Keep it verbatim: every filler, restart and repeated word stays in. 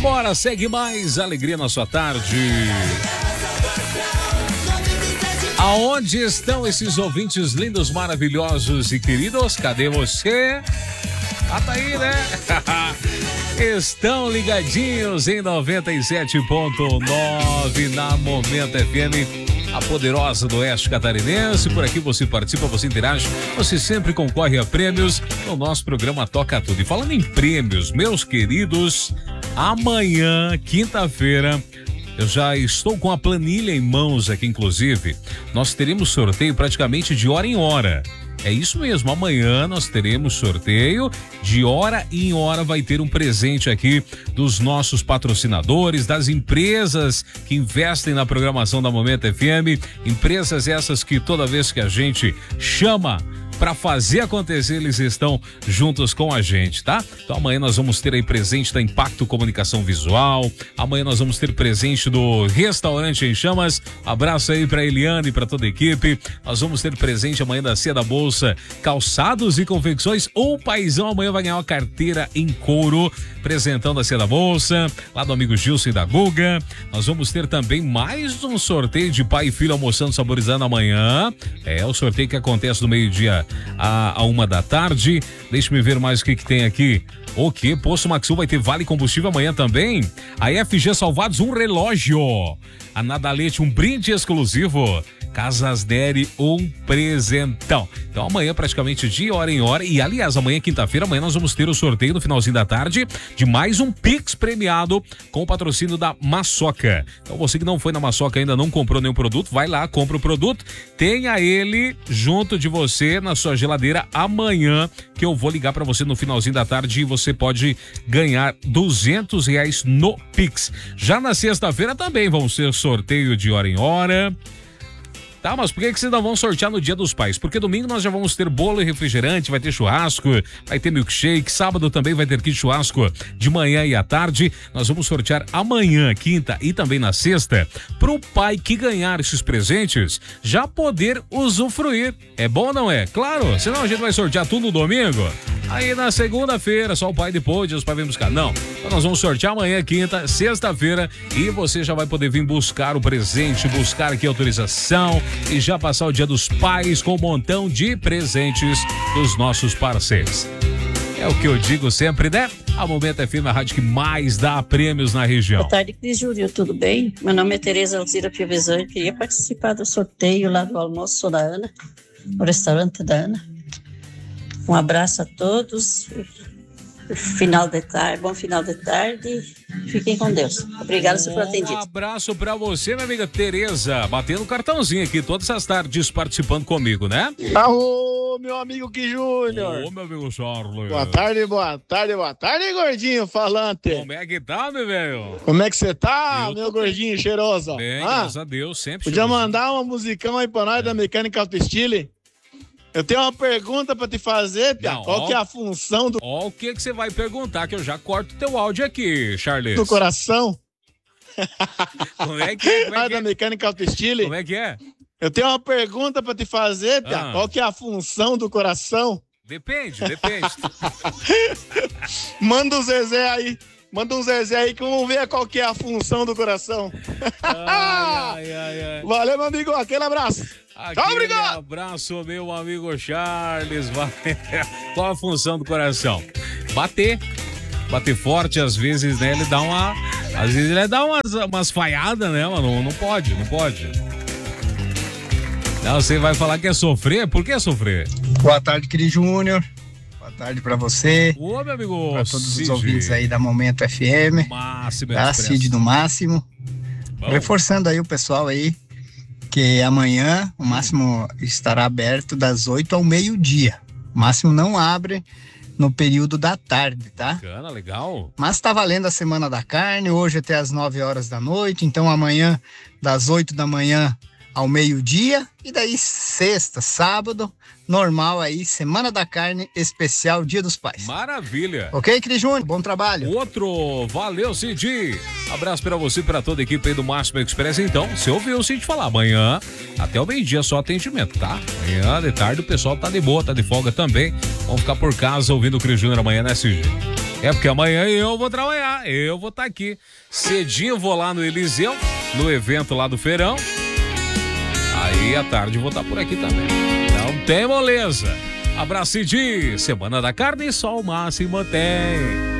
Vambora, segue mais alegria na sua tarde. Aonde estão esses ouvintes lindos, maravilhosos e queridos? Cadê você? Ah, tá aí, né? Estão ligadinhos em noventa e sete ponto nove na Momento F M, a poderosa do Oeste Catarinense. Por aqui você participa, você interage, você sempre concorre a prêmios. O nosso programa toca tudo. E falando em prêmios, meus queridos, amanhã, quinta-feira, eu já estou com a planilha em mãos aqui, inclusive. Nós teremos sorteio praticamente de hora em hora. É isso mesmo, amanhã nós teremos sorteio, de hora em hora vai ter um presente aqui dos nossos patrocinadores, das empresas que investem na programação da Momento F M, empresas essas que toda vez que a gente chama para fazer acontecer, eles estão juntos com a gente, tá? Então amanhã nós vamos ter aí presente da Impacto Comunicação Visual, amanhã nós vamos ter presente do Restaurante em Chamas, abraço aí pra Eliane e pra toda a equipe. Nós vamos ter presente amanhã da Cia da Bolsa, Calçados e Confecções. O Paizão amanhã vai ganhar uma carteira em couro, presentão da Cia da Bolsa, lá do amigo Gilson e da Guga. Nós vamos ter também mais um sorteio de pai e filho almoçando, saborizando amanhã. É o sorteio que acontece no meio-dia a, a uma da tarde. Deixa-me ver mais o que que tem aqui. O que? Posto Maxul vai ter vale combustível amanhã também. A F G Salvados, um relógio. A Nadalete, um brinde exclusivo. Casas Deri, um presentão. Então amanhã praticamente de hora em hora. E aliás, amanhã quinta-feira, amanhã nós vamos ter o sorteio no finalzinho da tarde de mais um Pix premiado com o patrocínio da Maçoca. Então você que não foi na Maçoca ainda, não comprou nenhum produto, vai lá, compra o produto, tenha ele junto de você na sua geladeira amanhã, que eu vou ligar para você no finalzinho da tarde e você pode ganhar duzentos reais no Pix. Já na sexta-feira também vamos ter sorteio de hora em hora. Tá, mas por que que vocês não vão sortear no Dia dos Pais? Porque domingo nós já vamos ter bolo e refrigerante, vai ter churrasco, vai ter milkshake, sábado também vai ter kit churrasco de manhã e à tarde. Nós vamos sortear amanhã, quinta e também na sexta, pro pai que ganhar esses presentes já poder usufruir. É bom ou não é? Claro, senão a gente vai sortear tudo no domingo. Aí na segunda-feira, só o pai depois, os pais vêm buscar. Não, então nós vamos sortear amanhã, quinta, sexta-feira, e você já vai poder vir buscar o presente, buscar aqui a autorização e já passar o Dia dos Pais com um montão de presentes dos nossos parceiros. É o que eu digo sempre, né? A Momento F M, a rádio que mais dá prêmios na região. Boa tarde, Cris Júlio, tudo bem? Meu nome é Tereza Alzira Piovesan, queria participar do sorteio lá do almoço da Ana, no restaurante da Ana. Um abraço a todos, final de tarde, bom final de tarde, fiquem com Deus. Obrigada por ter atendido. Um abraço pra você, minha amiga Tereza, batendo cartãozinho aqui todas as tardes participando comigo, né? Alô, meu amigo Ki Júnior. Ô, meu amigo Charles. Boa tarde, boa tarde, boa tarde, gordinho falante. Como é que tá, meu velho? Como é que você tá, Eu meu tô gordinho cheiroso? Bem, ah, graças a Deus, sempre. Podia cheiroso. mandar uma musicão aí pra nós é. da Mecânica Auto Style? Eu tenho uma pergunta pra te fazer, Pia. Não, Qual ó, que é a função do... Ó, o que que você vai perguntar, que eu já corto teu áudio aqui, Charles. do coração? Como é que é? Como é Ah, que da é? Mecânica Auto Style? Como é que é? Eu tenho uma pergunta pra te fazer, Pia. Ah. Qual que é a função do coração? Depende, depende. Manda um Zezé aí. Manda um Zezé aí que vamos ver qual que é a função do coração. Ai, ai, ai, ai. Valeu, meu amigo. Aquele abraço. Tchau, Aquele obrigado. abraço, meu amigo Charles. Qual a função do coração? Bater. Bater forte, às vezes, né? Ele dá uma... Às vezes ele dá umas, umas falhadas, né, mano? Não pode, não pode. Não, você vai falar que é sofrer? Por que sofrer? Boa tarde, Cris Júnior. Boa tarde pra você. Ô, meu amigo Pra todos Cid. os ouvintes aí da Momento F M. Máximo Da Expresso. Cid do Máximo. Bom. Reforçando aí o pessoal aí, que amanhã o Máximo estará aberto das oito ao meio-dia. O Máximo não abre no período da tarde, tá? Bacana, legal. Mas tá valendo a Semana da Carne, hoje até as nove horas da noite, então amanhã das oito da manhã ao meio-dia, e daí sexta, sábado, normal aí, Semana da Carne especial Dia dos Pais. Maravilha. Ok, Cris Júnior? Bom trabalho. Outro, valeu, Cid. Abraço pra você e pra toda a equipe aí do Máximo Express. Então, você ouviu o Cid falar, amanhã até o meio-dia só atendimento, tá? Amanhã de tarde o pessoal tá de boa, tá de folga também. Vamos ficar por casa ouvindo o Cris Júnior amanhã, né, Cid? É porque amanhã eu vou trabalhar, eu vou estar aqui. Cedinho vou lá no Eliseu, no evento lá do Feirão. Aí à tarde vou estar por aqui também. Não tem moleza. Abraço de Semana da Carne, só o máximo tem.